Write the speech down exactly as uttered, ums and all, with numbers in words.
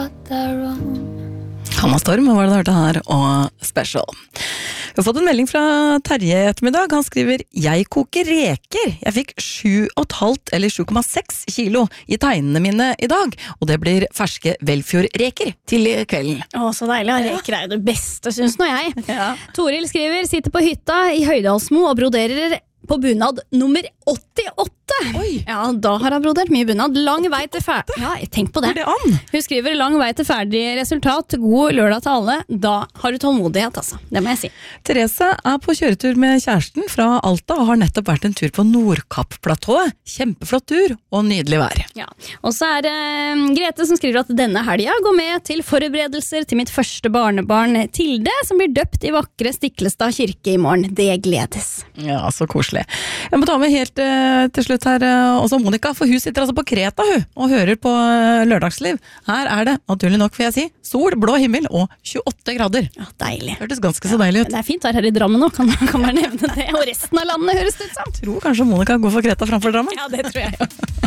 Hanna Storm, hva var det du hørte her, og Special. Vi har fått en melding fra Terje i ettermiddag. Han skriver: Jeg koker reker. Jeg fikk sju og et halvt eller sju komma seks kilo i tegnene mine i dag, og det blir ferske Velfjord-reker til kvelden. Å, så deilig. Reker er jo det beste, synes nå jeg. Ja. Toril skriver: sitter på hytta i Høydalsmo og broderer på bunad nummer åttiåtte. Oi. Ja, da har han brodert mye bunad. Lang vei til ferdig. Ja, tenk på det. det an? Hun skriver: lang vei til ferdig resultat. God lørdag til alle. Da har du tålmodighet, altså. Det må jeg si. Therese er på kjøretur med kjæresten fra Alta og har nettopp vært en tur på Nordkapp-platået. Kjempeflott tur og nydelig vær. Ja. Og så er det um, Grete som skriver at denne helga går med til forberedelser til mitt første barnebarn Tilde, som blir døpt i vakre Stiklestad kirke i morgen. Det gledes. Ja, så koselig. Jeg må ta med helt uh, til slutt her uh, også Monica, for hun sitter altså på Kreta hun, og hører på uh, lørdagsliv. Her er det, naturlig nok får jeg si, sol, blå himmel og tjueåtte grader. Ja, deilig. Hørtes ganske så deilig ut. Det er fint her i Drammen nå, kan, kan man nevne det, og resten av landet høres det ut som. Jeg tror kanskje Monica går for Kreta framfor Drammen. Ja, det tror jeg jo.